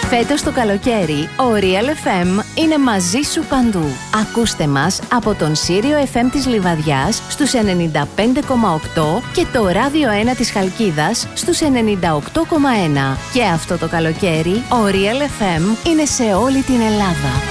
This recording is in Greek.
Φέτος το καλοκαίρι, ο Real FM είναι μαζί σου παντού. Ακούστε μας από τον Σύριο FM της Λιβαδιάς στους 95,8 και το Ράδιο 1 της Χαλκίδας στους 98,1. Και αυτό το καλοκαίρι, ο Real FM είναι σε όλη την Ελλάδα.